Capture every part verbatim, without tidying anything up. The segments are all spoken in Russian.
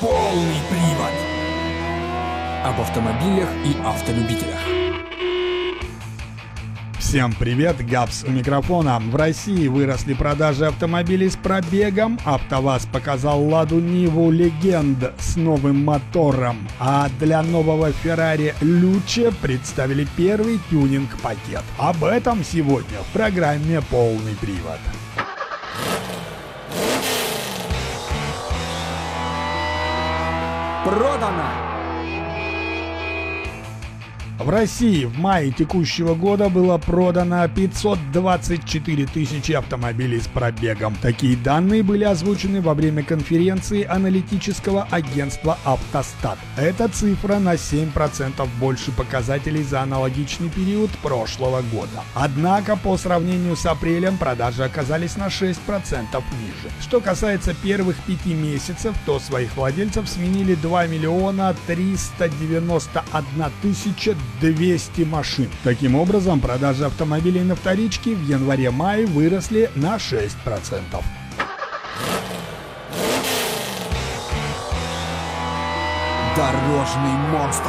Полный привод. Об автомобилях и автолюбителях. Всем привет, Габс у микрофона. В России выросли продажи автомобилей с пробегом. АвтоВАЗ показал Ладу Ниву Легенд с новым мотором. А для нового Феррари Люче представили первый тюнинг-пакет. Об этом сегодня в программе «Полный привод». Продано! В России в мае текущего года было продано пятьсот двадцать четыре тысячи автомобилей с пробегом. Такие данные были озвучены во время конференции аналитического агентства «Автостат». Эта цифра на семь процентов больше показателей за аналогичный период прошлого года. Однако по сравнению с апрелем продажи оказались на шесть процентов ниже. Что касается первых пяти месяцев, то своих владельцев сменили два миллиона триста девяносто одна тысяча двести машин. Таким образом, продажи автомобилей на вторичке в январе-мае выросли на шесть процентов. Дорожный монстр.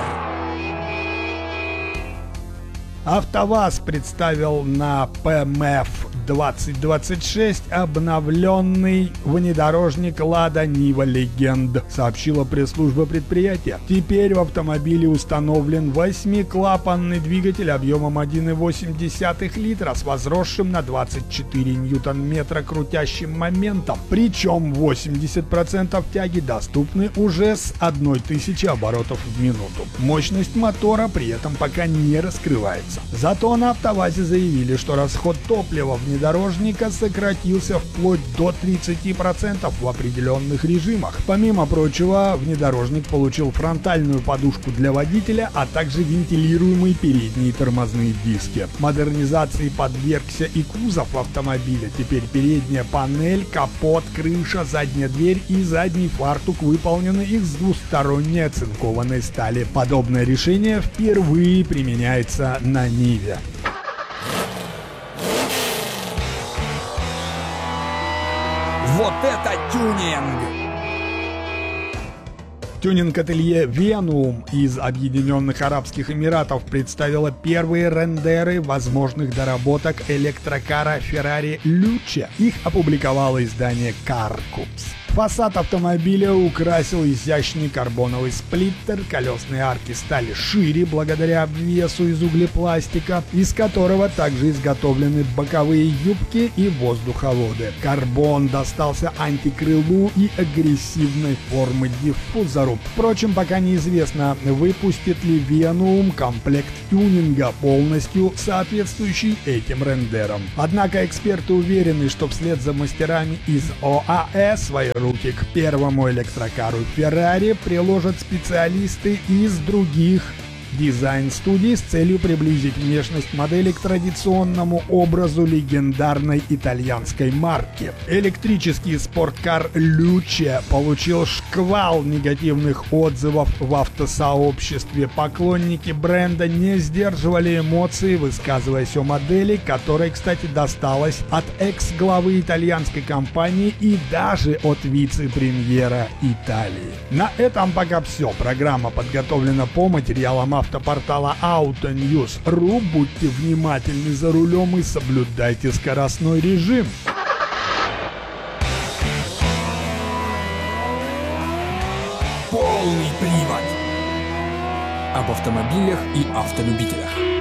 АвтоВАЗ представил на пэ эм эф двадцать двадцать шесть обновленный внедорожник Лада Нива Легенд, сообщила пресс-служба предприятия. Теперь в автомобиле установлен восьмиклапанный двигатель объемом один целых восемь десятых литра с возросшим на двадцать четыре ньютон-метра крутящим моментом. Причем восемьдесят процентов тяги доступны уже с одной тысячи оборотов в минуту. Мощность мотора при этом пока не раскрывается. Зато на АвтоВАЗе заявили, что расход топлива внедорожника сократился вплоть до тридцати процентов в определенных режимах. Помимо прочего, внедорожник получил фронтальную подушку для водителя, а также вентилируемые передние тормозные диски. Модернизации подвергся и кузов автомобиля. Теперь передняя панель, капот, крыша, задняя дверь и задний фартук выполнены из двусторонней оцинкованной стали. Подобное решение впервые применяется на Ниве. Вот это тюнинг! Тюнинг-ателье Венуум из Объединенных Арабских Эмиратов представило первые рендеры возможных доработок электрокара Ferrari Luce. Их опубликовало издание CarCups. Фасад автомобиля украсил изящный карбоновый сплиттер, колесные арки стали шире благодаря обвесу из углепластика, из которого также изготовлены боковые юбки и воздуховоды. Карбон достался антикрылу и агрессивной формы диффузору. Впрочем, пока неизвестно, выпустит ли Венуум комплект тюнинга, полностью соответствующий этим рендерам. Однако эксперты уверены, что вслед за мастерами из ОАЭ свои руки к первому электрокару Ferrari приложат специалисты из других дизайн-студий с целью приблизить внешность модели к традиционному образу легендарной итальянской марки. Электрический спорткар Luce получил шквал негативных отзывов в автосообществе. Поклонники бренда не сдерживали эмоции, высказываясь о модели, которой, кстати, досталась от экс-главы итальянской компании и даже от вице-премьера Италии. На этом пока все. Программа подготовлена по материалам автопортала Autonews точка ру. Будьте внимательны за рулем и соблюдайте скоростной режим. Полный привод. Об автомобилях и автолюбителях.